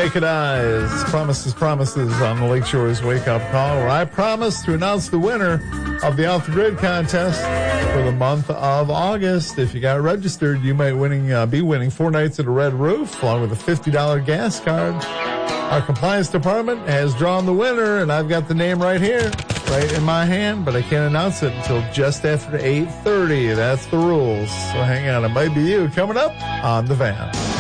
Naked Eyes, Promises on the Lakeshores Wake Up Call, where I promise to announce the winner of the Off the Grid contest for the month of August. If you got registered, you might be winning 4 nights at a Red Roof, along with a $50 gas card. Our compliance department has drawn the winner, and I've got the name right here, right in my hand, but I can't announce it until just after 8:30. That's the rules. So hang on, it might be you coming up on The Van.